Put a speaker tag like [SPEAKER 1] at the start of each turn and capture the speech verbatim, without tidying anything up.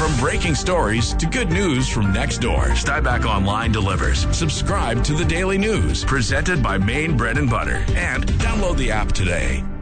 [SPEAKER 1] From breaking stories to good news from next door, Stuyback Online delivers. Subscribe to the Daily News, presented by Maine Bread and Butter, and download the app today.